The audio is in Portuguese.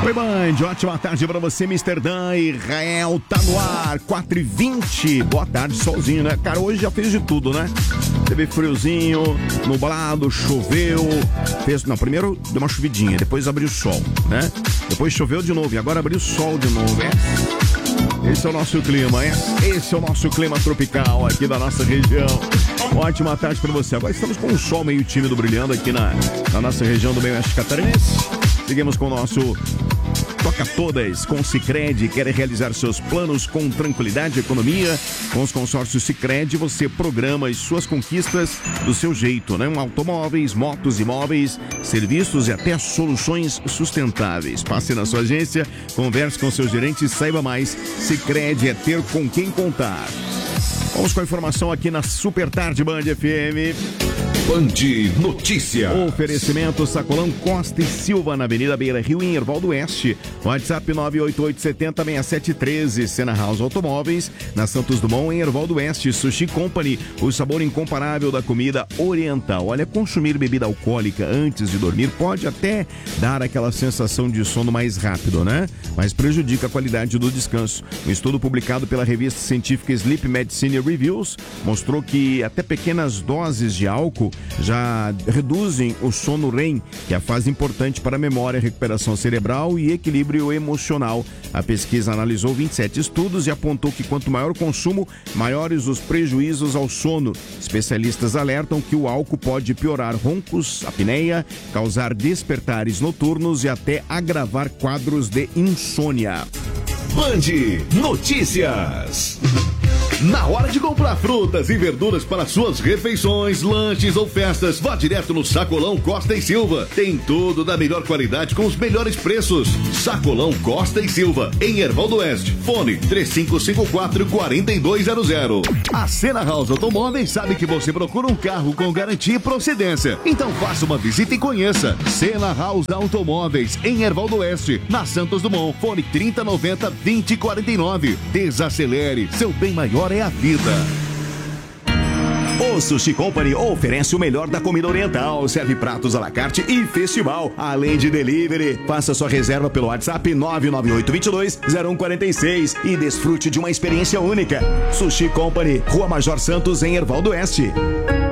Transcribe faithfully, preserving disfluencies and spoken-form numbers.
Oi, Band, ótima tarde pra você, mister Dan. Israel tá no ar, quatro e vinte. Boa tarde, solzinho, né? Cara, hoje já fez de tudo, né? Teve friozinho, nublado, choveu. Fez... Não, primeiro deu uma chuvidinha, depois abriu o sol, né? Depois choveu de novo e agora abriu o sol de novo, é? Esse é o nosso clima, é? Esse é o nosso clima tropical aqui da nossa região. Ótima tarde pra você. Agora estamos com o sol meio tímido brilhando aqui na, na nossa região do meio oeste catarinense. Seguimos com o nosso Toca Todas com Sicredi. Quer realizar seus planos com tranquilidade e economia? Com os consórcios Sicredi, você programa as suas conquistas do seu jeito, né? Automóveis, motos, imóveis, serviços e até soluções sustentáveis. Passe na sua agência, converse com seus gerentes e saiba mais. Sicredi é ter com quem contar. Vamos com a informação aqui na Super Tarde Band F M. Band Notícia. Oferecimento Sacolão Costa e Silva na Avenida Beira Rio em Herval do Oeste. WhatsApp nove oito oito sete zero seis sete um três. Sena House Automóveis na Santos Dumont em Herval do Oeste. Sushi Company, o sabor incomparável da comida oriental. Olha, consumir bebida alcoólica antes de dormir pode até dar aquela sensação de sono mais rápido, né? Mas prejudica a qualidade do descanso. Um estudo publicado pela revista científica Sleep Medicine Reviews mostrou que até pequenas doses de álcool já reduzem o sono R E M, que é a fase importante para a memória, recuperação cerebral e equilíbrio emocional. A pesquisa analisou vinte e sete estudos e apontou que quanto maior o consumo, maiores os prejuízos ao sono. Especialistas alertam que o álcool pode piorar roncos, apneia, causar despertares noturnos e até agravar quadros de insônia. Band Notícias. Na hora de comprar frutas e verduras para suas refeições, lanches ou festas, vá direto no Sacolão Costa e Silva. Tem tudo da melhor qualidade com os melhores preços. Sacolão Costa e Silva, em Herval do Oeste. Fone três cinco cinco quatro, quatro dois zero zero. A Sena House Automóveis sabe que você procura um carro com garantia e procedência. Então faça uma visita e conheça. Sena House Automóveis, em Herval do Oeste, na Santos Dumont. Fone trinta noventa, vinte quarenta e nove. Desacelere, seu bem maior é a vida. O Sushi Company oferece o melhor da comida oriental, serve pratos à la carte e festival, além de delivery. Faça sua reserva pelo WhatsApp nove nove oito dois dois zero um quatro seis e desfrute de uma experiência única. Sushi Company, Rua Major Santos, em Herval do Oeste.